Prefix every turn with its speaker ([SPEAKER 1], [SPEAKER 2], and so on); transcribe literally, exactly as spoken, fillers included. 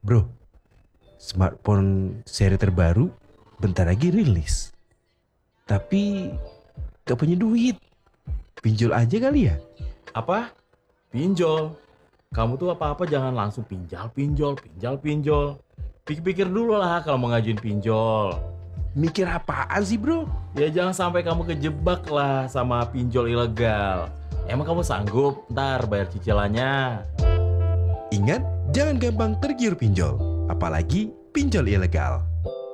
[SPEAKER 1] Bro, smartphone seri terbaru bentar lagi rilis. Tapi gak punya duit. Pinjol aja kali ya?
[SPEAKER 2] Apa? Pinjol? Kamu tuh apa-apa jangan langsung pinjal, pinjol, pinjal, pinjol. Pikir-pikir dulu lah kalau mau ngajuin pinjol.
[SPEAKER 1] Mikir apaan sih bro?
[SPEAKER 2] Ya jangan sampai kamu kejebak lah sama pinjol ilegal. Emang kamu sanggup ntar bayar cicilannya?
[SPEAKER 1] Ingat, jangan gampang tergiur pinjol. Apalagi pinjol ilegal.